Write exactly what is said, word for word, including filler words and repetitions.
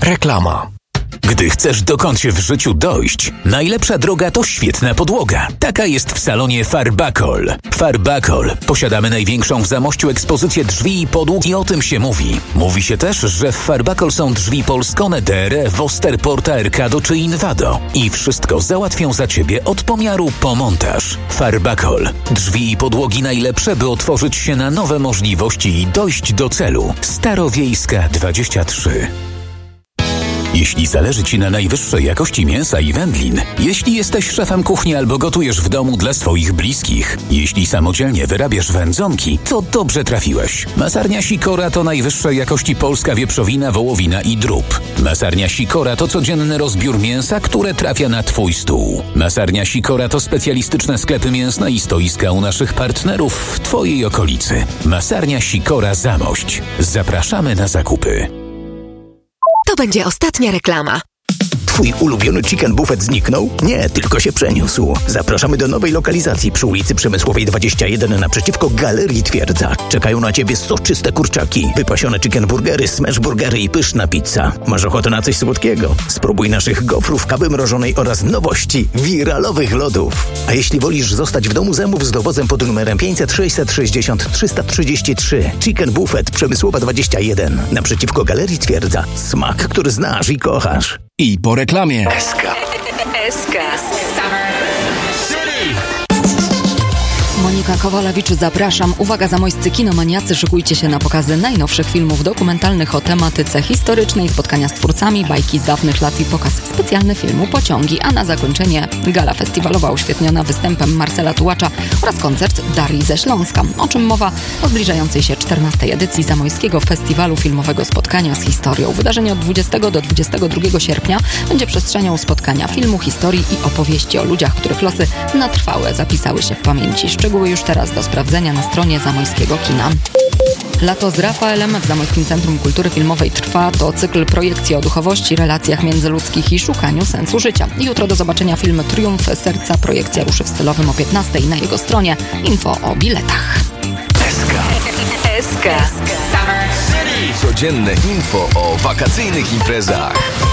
Reklama. Gdy chcesz dokąd się w życiu dojść, najlepsza droga to świetna podłoga. Taka jest w salonie Farbakol. Farbakol. Posiadamy największą w Zamościu ekspozycję drzwi i podłóg i o tym się mówi. Mówi się też, że w Farbakol są drzwi Polskone, D R E, Woster, Porta, Erkado czy Invado. I wszystko załatwią za Ciebie od pomiaru po montaż. Farbakol. Drzwi i podłogi najlepsze, by otworzyć się na nowe możliwości i dojść do celu. Starowiejska dwadzieścia trzy. Jeśli zależy Ci na najwyższej jakości mięsa i wędlin, jeśli jesteś szefem kuchni albo gotujesz w domu dla swoich bliskich, jeśli samodzielnie wyrabiasz wędzonki, to dobrze trafiłeś. Masarnia Sikora to najwyższej jakości polska wieprzowina, wołowina i drób. Masarnia Sikora to codzienny rozbiór mięsa, które trafia na Twój stół. Masarnia Sikora to specjalistyczne sklepy mięsne i stoiska u naszych partnerów w Twojej okolicy. Masarnia Sikora Zamość. Zapraszamy na zakupy. To będzie ostatnia reklama. Twój ulubiony chicken buffet zniknął? Nie, tylko się przeniósł. Zapraszamy do nowej lokalizacji przy ulicy Przemysłowej dwadzieścia jeden naprzeciwko Galerii Twierdza. Czekają na Ciebie soczyste kurczaki, wypasione chicken burgery, smash burgery i pyszna pizza. Masz ochotę na coś słodkiego? Spróbuj naszych gofrów, kawy mrożonej oraz nowości, wiralowych lodów. A jeśli wolisz zostać w domu, zamów z dowozem pod numerem pięćset sześćset sześćdziesiąt trzysta trzydzieści trzy. Chicken Buffet Przemysłowa dwadzieścia jeden naprzeciwko Galerii Twierdza. Smak, który znasz i kochasz. I po reklamie. S K. S K. Monika Kowalewicz, zapraszam. Uwaga, zamojscy kinomaniacy, szykujcie się na pokazy najnowszych filmów dokumentalnych o tematyce historycznej, spotkania z twórcami, bajki z dawnych lat i pokaz specjalny filmu Pociągi, a na zakończenie gala festiwalowa uświetniona występem Marcela Tułacza oraz koncert Darii ze Śląska. O czym mowa? O zbliżającej się czternastej edycji Zamojskiego Festiwalu Filmowego Spotkania z Historią. Wydarzenie od dwudziestego do dwudziestego drugiego sierpnia będzie przestrzenią spotkania filmu, historii i opowieści o ludziach, których losy na trwałe zapisały się w pamięci. Szczegóły już teraz do sprawdzenia na stronie Zamojskiego Kina. Lato z Rafaelem w Zamojskim Centrum Kultury Filmowej trwa. To cykl projekcji o duchowości, relacjach międzyludzkich i szukaniu sensu życia. Jutro do zobaczenia film Triumf Serca. Projekcja ruszy w stylowym o piętnastej na jego stronie. Info o biletach. S K. S K. Codzienne info o wakacyjnych imprezach.